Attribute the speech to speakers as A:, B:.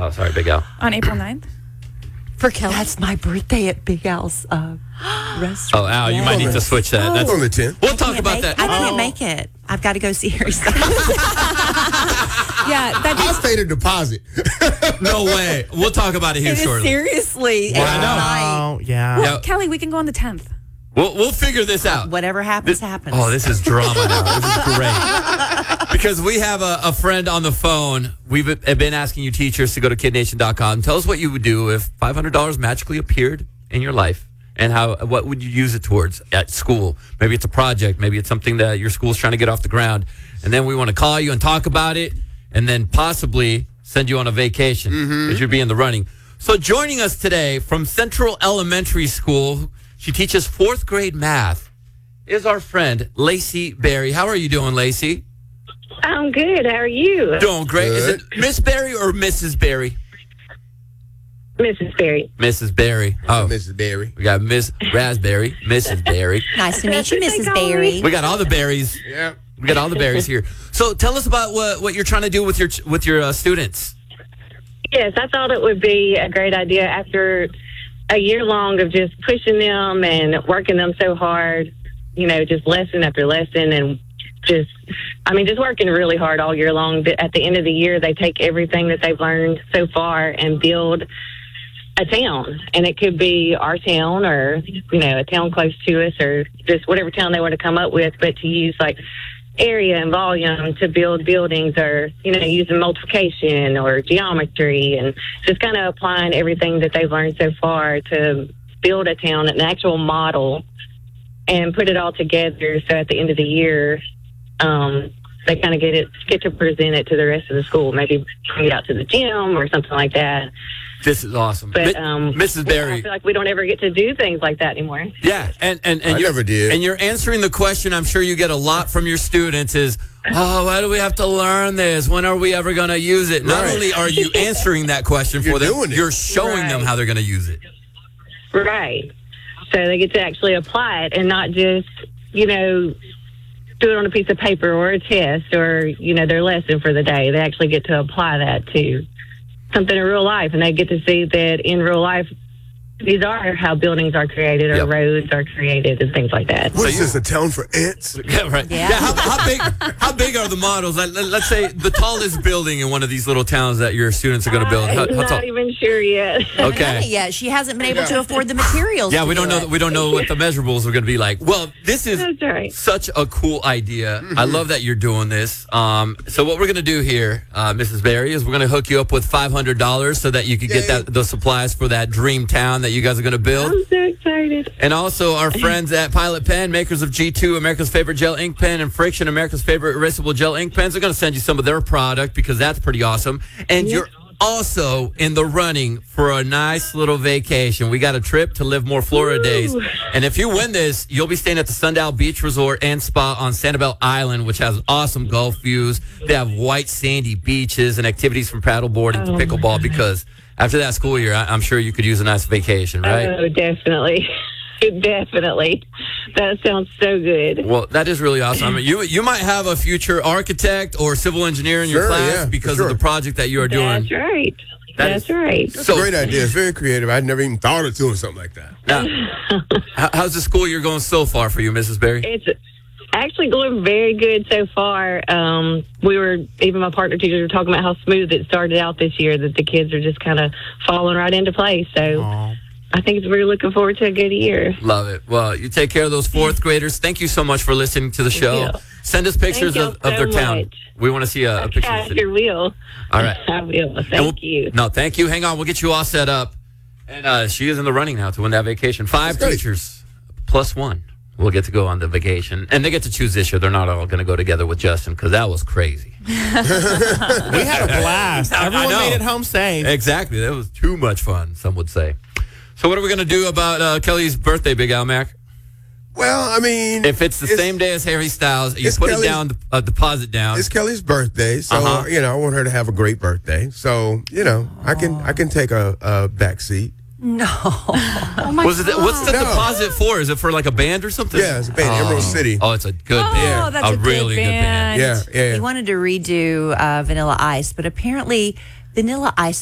A: Oh, sorry, Big Al.
B: On April 9th.
C: For Kelly.
D: That's my birthday at Big Al's restaurant.
A: Oh, Al, you might need to switch that.
E: It's on the 10th.
A: We'll talk about that.
D: I can't make it. I've got to go see her.
B: Yeah,
E: I'll pay the deposit.
A: No way. We'll talk about it here shortly.
D: Seriously.
A: Well, I know.
C: Oh, yeah.
B: well, Kelly, we can go on the 10th.
A: We'll figure this out.
D: Whatever happens, happens.
A: Oh, this is drama now. This is great. Because we have a friend on the phone. We've been asking you teachers to go to kidnation.com. Tell us what you would do if $500 magically appeared in your life, and what would you use it towards at school? Maybe it's a project. Maybe it's something that your school's trying to get off the ground. And then we want to call you and talk about it, and then possibly send you on a vacation because you'd be in the running. So joining us today from Central Elementary School, she teaches 4th grade math, is our friend Lacey Berry. How are you doing, Lacey?
F: I'm good. How are you?
A: Doing great. Is it Miss Berry or Mrs. Berry?
F: Mrs. Berry.
A: Mrs. Berry. Oh,
E: Mrs. Berry.
A: we got Miss Raspberry, Mrs. Berry.
D: Nice to meet you,
F: That's what
D: Mrs.
F: they call
D: Berry.
F: me.
A: We got all the berries.
E: Yeah.
A: We got all the berries here. So tell us about what you're trying to do with your students.
F: Yes, I thought it would be a great idea after a year long of just pushing them and working them so hard, just lesson after lesson and just working really hard all year long. But at the end of the year, they take everything that they've learned so far and build a town. And it could be our town or, a town close to us or just whatever town they want to come up with, but to use like area and volume to build buildings or, using multiplication or geometry and just kind of applying everything that they've learned so far to build a town, an actual model, and put it all together. So at the end of the year, they kind of get to present it to the rest of the school, maybe bring it out to the gym or something like that.
A: This is awesome.
F: But
A: Mrs. Berry.
F: I feel like we don't ever get to do things like that anymore.
A: Yeah, and
E: I
A: you
E: never did.
A: And you're answering the question I'm sure you get a lot from your students is, why do we have to learn this? When are we ever going to use it? Not
E: Right.
A: only are you answering that question for
E: You're
A: them,
E: doing it.
A: you're showing them
F: Right.
A: how they're going to use it.
F: Right. So they get to actually apply it and not just, do it on a piece of paper or a test or, their lesson for the day. They actually get to apply that to something in real life, and they get to see that in real life, these are how buildings are created or
A: Yep.
F: roads are created and things like that.
E: What is this, a town for ants?
A: Yeah, right.
D: Yeah.
A: How big are the models? Let's say the tallest building in one of these little towns that your students are going to build.
F: I'm
A: How
F: not
A: tall?
F: even sure yet.
A: Okay.
D: Yeah, she hasn't been able to afford the materials.
A: Yeah,
D: to
A: we don't
D: do
A: know.
D: it.
A: We don't know what the measurables are going to be like. Well, this is
F: That's right.
A: such a cool idea. I love that you're doing this. So what we're going to do here, Mrs. Berry, is we're going to hook you up with $500 so that you can get
E: Yay.
A: the supplies for that dream town that you guys are going to build.
F: I'm so excited.
A: And also our friends at Pilot Pen, makers of G2, America's favorite gel ink pen, and Friction, America's favorite erasable gel ink pens, are going to send you some of their product because that's pretty awesome. And you're also in the running for a nice little vacation. We got a trip to Live More Florida Days. And if you win this, you'll be staying at the Sundial Beach Resort and Spa on Sanibel Island, which has awesome Gulf views. They have white sandy beaches and activities from paddleboarding to pickleball because after that school year, I'm sure you could use a nice vacation, right?
F: Oh, definitely. Definitely. That sounds so good.
A: Well, that is really awesome. I mean, you might have a future architect or civil engineer in your
E: Sure,
A: class
E: yeah, for
A: because
E: sure.
A: of the project that you are doing.
F: That's right.
A: That
F: That's
A: is-
F: right.
E: That's a great idea. It's very creative. I'd never even thought of doing something like that.
A: Now, how's the school year going so far for you, Mrs. Berry?
F: It's actually going very good so far. Even my partner teachers were talking about how smooth it started out this year, that the kids are just kind of falling right into place. So I think we're looking forward to a good year.
A: Love it. Well, you take care of those 4th graders. Thank you so much for listening to the show.
F: you.
A: Send us pictures
F: Thank
A: of
F: you
A: their
F: so
A: town.
F: much.
A: We want to see a picture of
F: I
A: the city.
F: sure will.
A: All right.
F: I will.
A: And
F: Thank you.
A: No, thank you. Hang on. We'll get you all set up. And she is in the running now to win that vacation. 5
E: That's great.
A: teachers plus 1 will get to go on the vacation. And they get to choose this year. They're not all going to go together with Justin because that was crazy.
C: We had a blast.
A: I
C: Everyone
A: know.
C: made it home safe.
A: Exactly. That was too much fun, some would say. So what are we going to do about Kelly's birthday, Big Al Mac?
E: Well, I mean,
A: If it's the same day as Harry Styles, you
E: it's
A: put
E: Kelly's-
A: it down, a deposit down.
E: it's Kelly's birthday, so
A: Uh-huh.
E: I want her to have a great birthday. So I can take a back seat.
D: No.
A: What's the
E: No.
A: deposit for? Is it for like a band or something?
E: Yeah, it's a band, Emerald City.
A: Oh, it's a good band.
B: that's a good
A: really good band.
E: Yeah, yeah.
D: He wanted to redo Vanilla Ice, but apparently Vanilla Ice